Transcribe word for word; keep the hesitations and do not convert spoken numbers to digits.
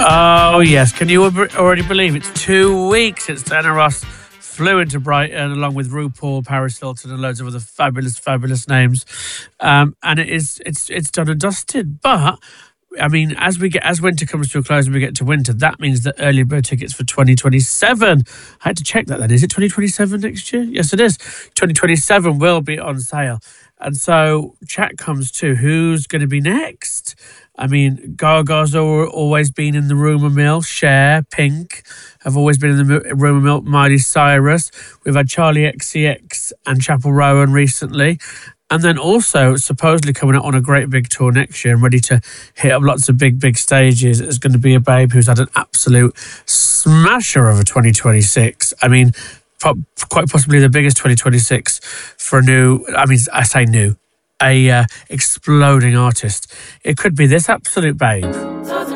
Oh, yes. Can you already believe it's two weeks since Diana Ross flew into Brighton along with RuPaul, Paris Hilton and loads of other fabulous, fabulous names. Um, and it is, it's it's done and dusted. But, I mean, as we get as winter comes to a close and we get to winter, that means that early bird tickets for twenty twenty-seven, I had to check that then. Is it twenty twenty-seven next year? Yes, it is. twenty twenty-seven will be on sale. And so chat comes to who's going to be next. I mean, Gaga's always been in the rumour mill. Cher, Pink have always been in the rumour mill. Miley Cyrus. We've had Charlie X C X and Chappell Rowan recently. And then also supposedly coming out on a great big tour next year and ready to hit up lots of big, big stages is going to be a babe who's had an absolute smasher of a twenty twenty-six. I mean, quite possibly the biggest twenty twenty-six for a new, I mean, I say new, a uh, exploding artist. It could be this absolute babe.